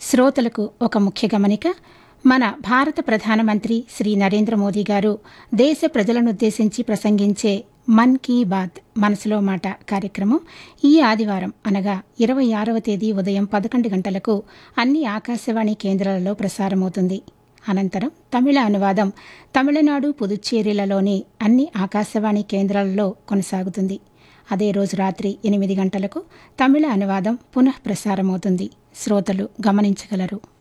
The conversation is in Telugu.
శ్రోతలకు ఒక ముఖ్య గమనిక. మన భారత ప్రధానమంత్రి శ్రీ నరేంద్ర మోదీ గారు దేశ ప్రజలనుద్దేశించి ప్రసంగించే మన్ కీ బాత్ మనసులో మాట కార్యక్రమం ఈ ఆదివారం అనగా 26వ తేదీ ఉదయం 11 గంటలకు అన్ని ఆకాశవాణి కేంద్రాలలో ప్రసారమవుతుంది. అనంతరం తమిళ అనువాదం తమిళనాడు, పుదుచ్చేరిలలోని అన్ని ఆకాశవాణి కేంద్రాలలో కొనసాగుతుంది. అదే రోజు రాత్రి 8 గంటలకు తమిళ అనువాదం పునః ప్రసారమవుతుంది. శ్రోతలు గమనించగలరు.